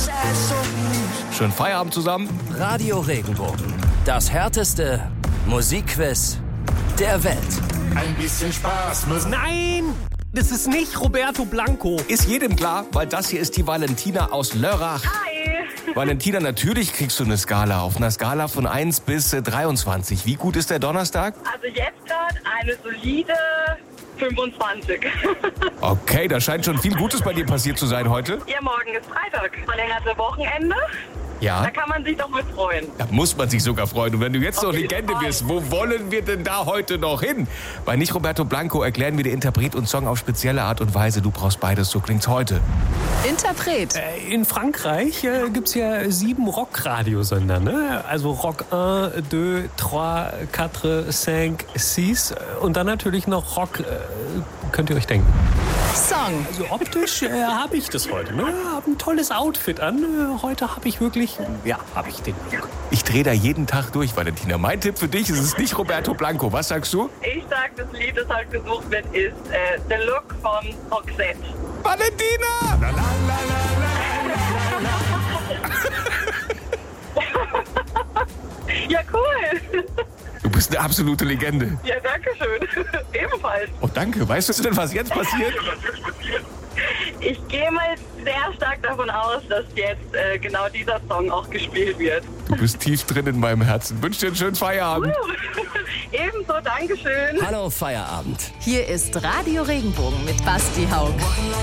Schönen Feierabend zusammen. Radio Regenbogen. Das härteste Musikquiz der Welt. Ein bisschen Spaß muss. Nein! Das ist nicht Roberto Blanco. Ist jedem klar, weil das hier ist die Valentina aus Lörrach. Hi. Valentina, natürlich kriegst du eine Skala. Auf einer Skala von 1 bis 23. Wie gut ist der Donnerstag? Also jetzt gerade eine solide 25. Okay, da scheint schon viel Gutes bei dir passiert zu sein heute. Ja, morgen ist Freitag. Verlängerte Wochenende. Ja. Da kann man sich doch mit freuen. Da muss man sich sogar freuen. Und wenn du jetzt noch Auf jeden Legende Fall. wirst, wo wollen wir denn da heute noch hin? Bei Nicht Roberto Blanco erklären wir dir Interpret und Song auf spezielle Art und Weise. Du brauchst beides, so klingt's heute. Interpret. In Frankreich gibt's ja 7 Rock-Radiosender, ne? Also Rock 1, 2, 3, 4, 5, 6 und dann natürlich noch Rock, könnt ihr euch denken. Song. Also optisch habe ich das heute, ne? Hab ein tolles Outfit an. Heute habe ich wirklich, habe ich den Look. Ich drehe da jeden Tag durch, Valentina. Mein Tipp für dich ist es nicht Roberto Blanco. Was sagst du? Ich sag, das Lied, das halt gesucht wird, ist The Look von Roxette. Valentina! La, la, la, la, Ja, cool. Du bist eine absolute Legende. Ja, danke schön. Ebenfalls. Oh, danke. Weißt du denn, was jetzt passiert? Ich gehe mal sehr stark davon aus, dass jetzt genau dieser Song auch gespielt wird. Du bist tief drin in meinem Herzen. Wünsch dir einen schönen Feierabend. Ebenso, Dankeschön. Hallo Feierabend. Hier ist Radio Regenbogen mit Basti Haug.